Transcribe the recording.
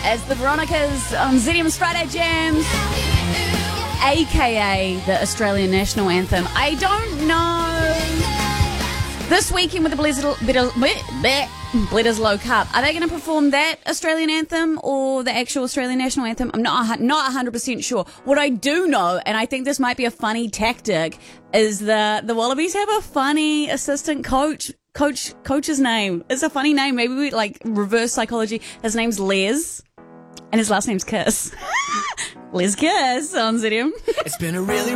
as the Veronicas on ZM's Friday Jams, aka the Australian National Anthem. I don't know. This weekend with the Bledisloe Cup, are they going to perform that Australian anthem or the actual Australian National Anthem? I'm not 100% sure. What I do know, and I think this might be a funny tactic, is the Wallabies have a funny assistant coach. Coach's name. It's a funny name. Maybe we reverse psychology. His name's Les, and his last name's Kiss. Les Kiss on ZM. It's been a really